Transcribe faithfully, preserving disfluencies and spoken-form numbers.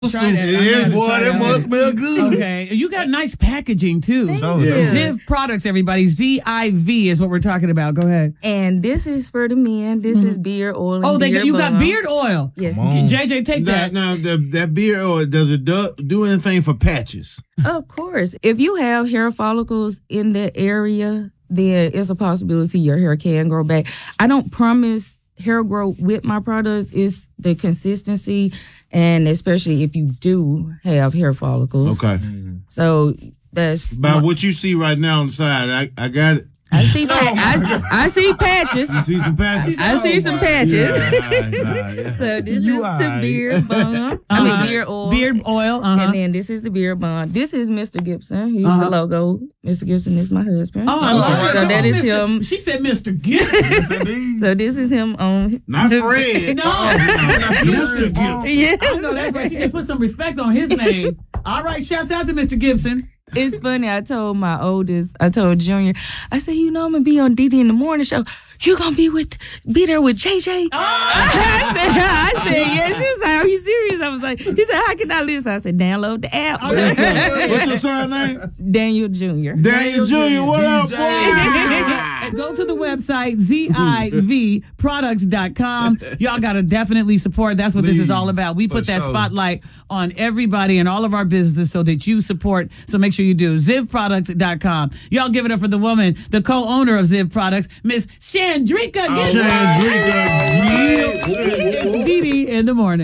Try that. Yeah, boy, try that must smell good. Okay. You got nice packaging, too. So, yeah. Ziv Products, everybody. Z I V is what we're talking about. Go ahead. And this is for the men. This mm-hmm. is beard oil. And oh, they beard you balm. got beard oil. Yes. J J, take that. Now, now the, that beard oil, does it do, do anything for patches? Of course. If you have hair follicles in that area, then it's a possibility your hair can grow back. I don't promise hair growth with my products. It's the consistency, and especially if you do have hair follicles. Okay. So that's by my, what you see right now on the side. I, I got it. I see, pa- I, I see patches. You see some patches? I see oh, some patches. Yeah, nah, yeah. So this you is are. the beard balm. Uh-huh. I mean beard oil. Beard oil. Uh-huh. And then this is the beard balm. This is Mister Gibson. He's uh-huh. the logo. Mister Gibson is my husband. Oh, I love it. So that is Mister him. She said Mister Gibson. So this is him on. Not Fred. No. Oh, no. Mister Gibson. Yeah. I know that's right. She said put some respect on his name. All right, shouts out to Mister Gibson. It's funny. I told my oldest, I told Junior, I said, you know, I'm going to be on Dee Dee in the morning show. You going to be with, be there with J J? Oh. I said, I said, yes. He was like, are you serious? I was like, he said, how can I listen? I said, download the app. Oh, what's your son's name? Daniel Junior Daniel Junior, what up, boy? Go to the website, Z I V products dot com. Y'all got to definitely support. That's what Please, this is all about. We put that sure. spotlight on everybody and all of our businesses so that you support. So make sure you do. Ziv products dot com. Y'all give it up for the woman, the co-owner of Ziv Products, Miss Shandrika. Oh, Shandrika. Dee Dee in the morning.